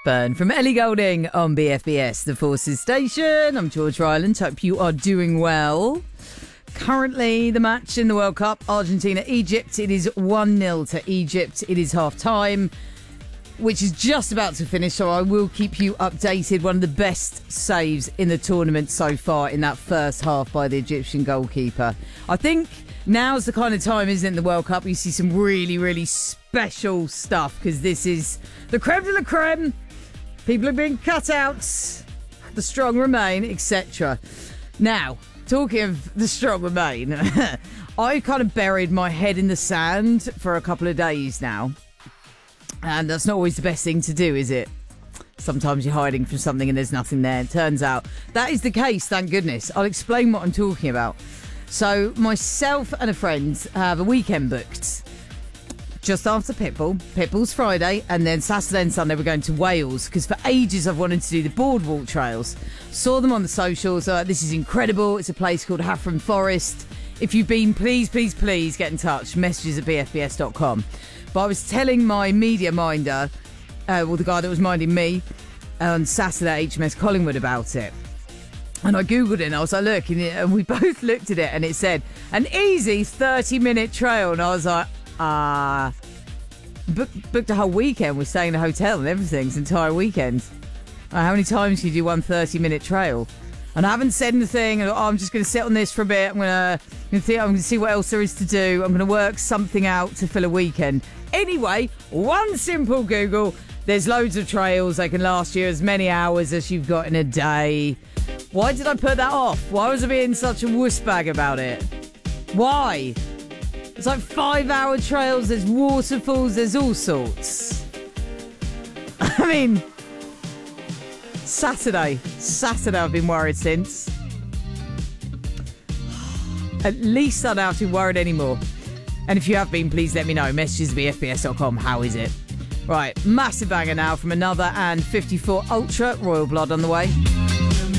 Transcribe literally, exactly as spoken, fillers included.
Burn from Ellie Goulding on B F B S, the Forces Station. I'm George Ryland. Hope you are doing well. Currently, the match in the World Cup, Argentina-Egypt. It is one nil to Egypt. It is half-time, which is just about to finish, so I will keep you updated. One of the best saves in the tournament so far in that first half by the Egyptian goalkeeper. I think now's the kind of time, isn't it, in the World Cup, you see some really, really special stuff, because this is the creme de la creme. People are being cut out. The strong remain, et cetera. Now, talking of the strong remain, I kind of buried my head in the sand for a couple of days now. And that's not always the best thing to do, is it? Sometimes you're hiding from something and there's nothing there. It turns out that is the case, thank goodness. I'll explain what I'm talking about. So, myself and a friend have a weekend booked just after Pitbull. Pitbull's Friday, and then Saturday and Sunday we're going to Wales, because for ages I've wanted to do the boardwalk trails. Saw them on the socials. Uh, this is incredible. It's a place called Haffron Forest. If you've been, please, please, please get in touch. Messages at b f b s dot com. But I was telling my media minder, uh, well, the guy that was minding me, on Saturday at H M S Collingwood about it. And I Googled it and I was like, look, and we both looked at it and it said, an easy thirty-minute trail. And I was like, ah, uh, book, booked a whole weekend. We're staying in a hotel and everything, this entire weekend. Uh, how many times can you do one thirty-minute trail? And I haven't said anything. Oh, I'm just going to sit on this for a bit. I'm going to I'm going to see what else there is to do. I'm going to work something out to fill a weekend. Anyway, one simple Google. There's loads of trails. They can last you as many hours as you've got in a day. Why did I put that off? Why was I being such a wuss bag about it? Why? It's like five-hour trails. There's waterfalls. There's all sorts. I mean, Saturday. Saturday I've been worried since. At least I don't have to be worried anymore. And if you have been, please let me know. Messages at b f b s dot com. How is it? Right, massive banger now from another and fifty-four Ultra. Royal Blood on the way.